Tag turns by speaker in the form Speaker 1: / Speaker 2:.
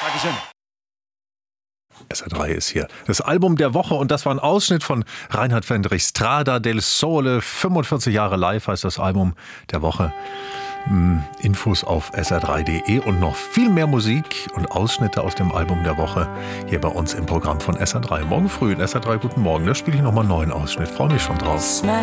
Speaker 1: Dankeschön.
Speaker 2: SR3 ist hier das Album der Woche und das war ein Ausschnitt von Reinhard Fendrich, Strada del Sole, 45 Jahre live heißt das Album der Woche. Infos auf sr3.de und noch viel mehr Musik und Ausschnitte aus dem Album der Woche hier bei uns im Programm von SR3. Morgen früh in SR3 Guten Morgen, da spiele ich nochmal einen neuen Ausschnitt, freue mich schon drauf.